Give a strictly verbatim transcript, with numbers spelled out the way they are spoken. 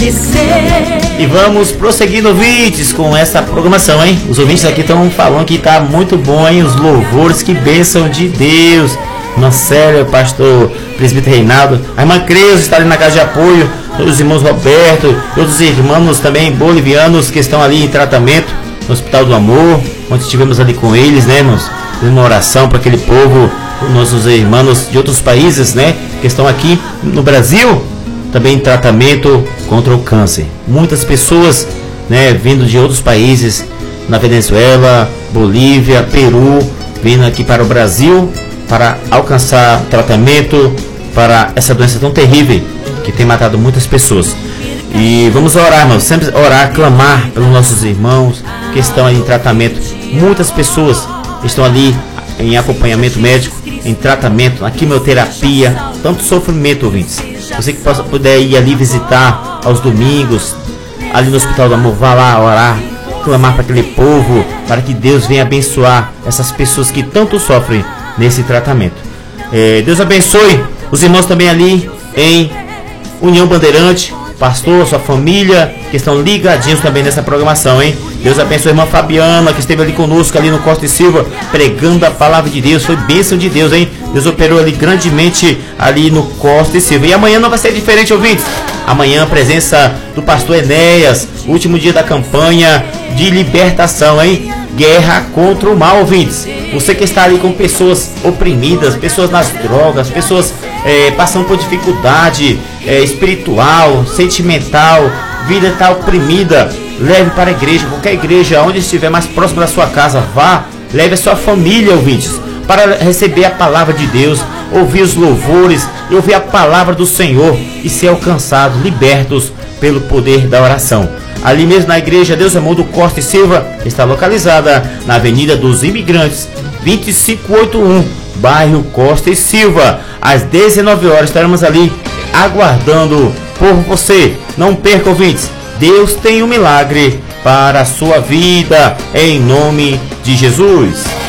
E vamos prosseguindo, ouvintes, com essa programação, hein? Os ouvintes aqui estão falando que tá muito bom, hein? Os louvores, que bênção de Deus. Irmã Célia, pastor presbítero Reinaldo, a irmã Creuza está ali na casa de apoio, os irmãos Roberto, todos os irmãos também bolivianos que estão ali em tratamento no Hospital do Amor, onde estivemos ali com eles, né, irmãos? Uma oração para aquele povo, nossos irmãos de outros países, né, que estão aqui no Brasil, também em tratamento contra o câncer. Muitas pessoas, né, vindo de outros países, na Venezuela, Bolívia, Peru, vindo aqui para o Brasil para alcançar tratamento para essa doença tão terrível que tem matado muitas pessoas. E vamos orar, irmãos, sempre orar, clamar pelos nossos irmãos que estão aí em tratamento. Muitas pessoas estão ali em acompanhamento médico, em tratamento, na quimioterapia, tanto sofrimento, ouvintes. Você que possa, puder ir ali visitar aos domingos, ali no Hospital do Amor, vá lá orar, clamar para aquele povo, para que Deus venha abençoar essas pessoas que tanto sofrem nesse tratamento. É, Deus abençoe os irmãos também ali em União Bandeirante, pastor, sua família, que estão ligadinhos também nessa programação, hein? Deus abençoe a irmã Fabiana, que esteve ali conosco, ali no Costa e Silva, pregando a palavra de Deus. Foi bênção de Deus, hein? Deus operou ali grandemente ali no Costa e Silva. E amanhã não vai ser diferente, ouvintes. Amanhã a presença do pastor Enéas, último dia da campanha de libertação, hein? Guerra contra o mal, ouvintes. Você que está ali com pessoas oprimidas, pessoas nas drogas, pessoas é, passando por dificuldade é, espiritual, sentimental, vida está oprimida, leve para a igreja, qualquer igreja, onde estiver mais próximo da sua casa, vá, leve a sua família, ouvintes, para receber a palavra de Deus, ouvir os louvores, e ouvir a palavra do Senhor e ser alcançados, libertos pelo poder da oração. Ali mesmo na igreja Deus Amor do Costa e Silva, está localizada na Avenida dos Imigrantes, vinte e cinco oitenta e um, bairro Costa e Silva. Às dezenove horas estaremos ali aguardando por você. Não perca, ouvintes, Deus tem um milagre para a sua vida, em nome de Jesus.